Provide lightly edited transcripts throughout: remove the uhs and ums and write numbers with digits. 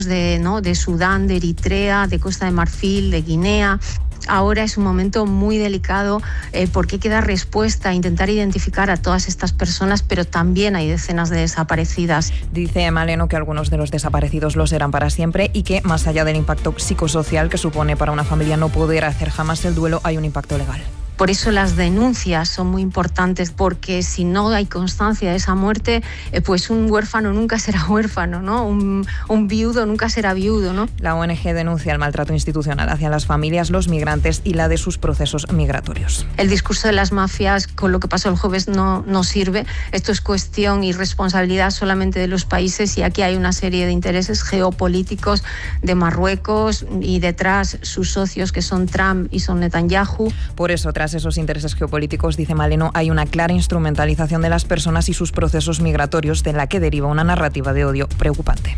de Sudán, de Eritrea, de Costa de Marfil, de Guinea. Ahora es un momento muy delicado porque hay que dar respuesta, intentar identificar a todas estas personas, pero también hay decenas de desaparecidas. Dice Maleno que algunos de los desaparecidos lo serán para siempre y que más allá del impacto psicosocial que supone para una familia no poder hacer jamás el duelo, hay un impacto legal. Por eso las denuncias son muy importantes, porque si no hay constancia de esa muerte, pues un huérfano nunca será huérfano, ¿no? Un viudo nunca será viudo, ¿no? La ONG denuncia el maltrato institucional hacia las familias, los migrantes y la de sus procesos migratorios. El discurso de las mafias con lo que pasó el jueves no sirve. Esto es cuestión y responsabilidad solamente de los países, y aquí hay una serie de intereses geopolíticos de Marruecos y detrás sus socios, que son Trump y son Netanyahu. Por eso, tras esos intereses geopolíticos, dice Maleno, hay una clara instrumentalización de las personas y sus procesos migratorios, de la que deriva una narrativa de odio preocupante.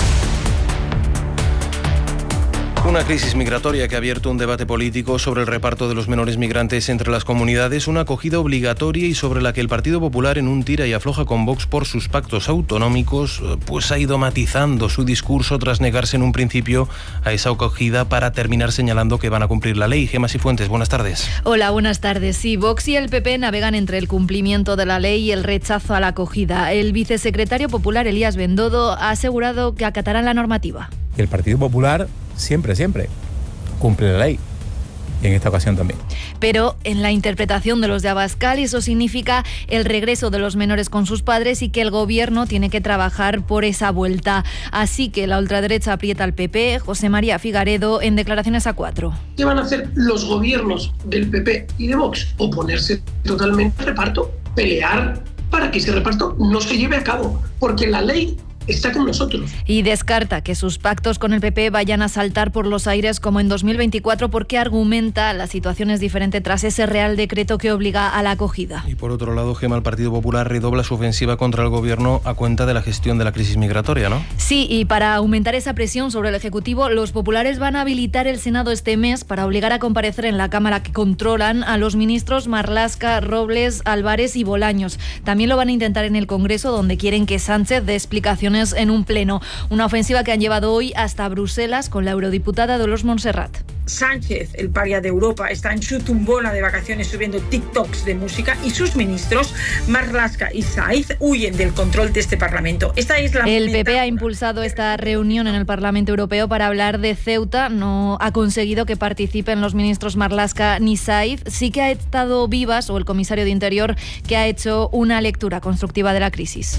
Una crisis migratoria que ha abierto un debate político sobre el reparto de los menores migrantes entre las comunidades, una acogida obligatoria y sobre la que el Partido Popular, en un tira y afloja con Vox por sus pactos autonómicos, pues ha ido matizando su discurso tras negarse en un principio a esa acogida para terminar señalando que van a cumplir la ley. Gemma Cifuentes, buenas tardes. Hola, buenas tardes. Sí, Vox y el PP navegan entre el cumplimiento de la ley y el rechazo a la acogida. El vicesecretario popular, Elías Bendodo, ha asegurado que acatarán la normativa. El Partido Popular siempre cumple la ley, y en esta ocasión también. Pero en la interpretación de los de Abascal, eso significa el regreso de los menores con sus padres y que el gobierno tiene que trabajar por esa vuelta. Así que la ultraderecha aprieta al PP. José María Figaredo, en declaraciones a 4. ¿Qué van a hacer los gobiernos del PP y de Vox? Oponerse totalmente al reparto, pelear para que ese reparto no se lleve a cabo, porque la ley está con nosotros. Y descarta que sus pactos con el PP vayan a saltar por los aires como en 2024, porque argumenta la situación es diferente tras ese Real Decreto que obliga a la acogida. Y por otro lado, Gemma, el Partido Popular redobla su ofensiva contra el gobierno a cuenta de la gestión de la crisis migratoria, ¿no? Sí, y para aumentar esa presión sobre el Ejecutivo, los populares van a habilitar el Senado este mes para obligar a comparecer en la Cámara que controlan a los ministros Marlaska, Robles, Álvarez y Bolaños. También lo van a intentar en el Congreso, donde quieren que Sánchez dé explicaciones en un pleno. Una ofensiva que han llevado hoy hasta Bruselas con la eurodiputada Dolors Montserrat. Sánchez, el paria de Europa, está en su tumbona de vacaciones subiendo TikToks de música, y sus ministros, Marlaska y Saiz, huyen del control de este Parlamento. El PP ha impulsado esta reunión en el Parlamento Europeo para hablar de Ceuta. No ha conseguido que participen los ministros Marlaska ni Saiz. Sí que ha estado Vivas, o el comisario de Interior, que ha hecho una lectura constructiva de la crisis.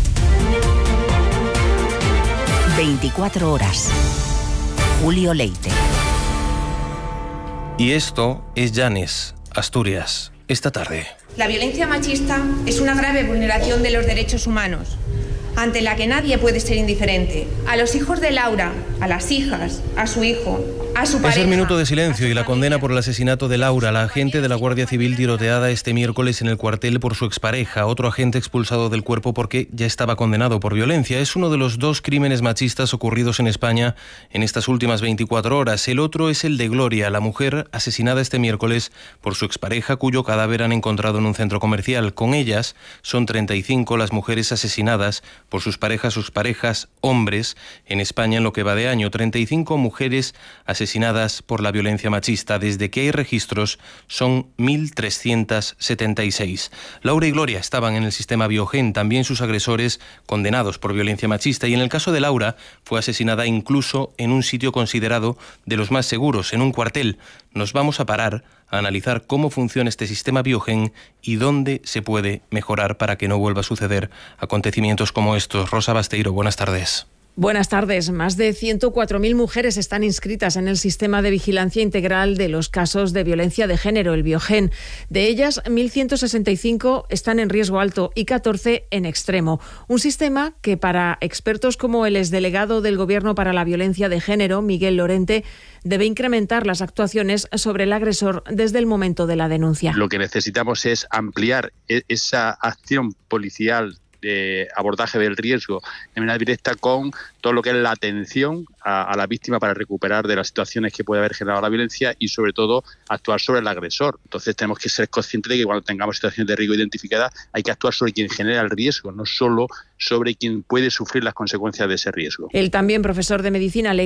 24 horas. Julio Leite. Y esto es Llanes, Asturias, esta tarde. La violencia machista es una grave vulneración de los derechos humanos, ante la que nadie puede ser indiferente. A los hijos de Laura, a las hijas, a su hijo, a su pareja... Es el minuto de silencio y la condena por el asesinato de Laura, la agente de la Guardia Civil tiroteada este miércoles en el cuartel por su expareja, otro agente expulsado del cuerpo porque ya estaba condenado por violencia. Es uno de los 2 crímenes machistas ocurridos en España en estas últimas 24 horas. El otro es el de Gloria, la mujer asesinada este miércoles por su expareja, cuyo cadáver han encontrado en un centro comercial. Con ellas son 35 las mujeres asesinadas por sus parejas, hombres, en España en lo que va de año. 35 mujeres asesinadas por la violencia machista. Desde que hay registros son 1.376. Laura y Gloria estaban en el sistema Biogen, también sus agresores condenados por violencia machista. Y en el caso de Laura, fue asesinada incluso en un sitio considerado de los más seguros, en un cuartel. Nos vamos a parar a analizar cómo funciona este sistema Biogen y dónde se puede mejorar para que no vuelva a suceder acontecimientos como estos. Rosa Basteiro, buenas tardes. Buenas tardes. Más de 104.000 mujeres están inscritas en el sistema de vigilancia integral de los casos de violencia de género, el Biogen. De ellas, 1.165 están en riesgo alto y 14 en extremo. Un sistema que, para expertos como el exdelegado del Gobierno para la violencia de género, Miguel Lorente, debe incrementar las actuaciones sobre el agresor desde el momento de la denuncia. Lo que necesitamos es ampliar esa acción policial abordaje del riesgo de manera directa con todo lo que es la atención a la víctima para recuperar de las situaciones que puede haber generado la violencia y sobre todo actuar sobre el agresor. Entonces tenemos que ser conscientes de que cuando tengamos situaciones de riesgo identificadas hay que actuar sobre quien genera el riesgo, no solo sobre quien puede sufrir las consecuencias de ese riesgo. El también profesor de medicina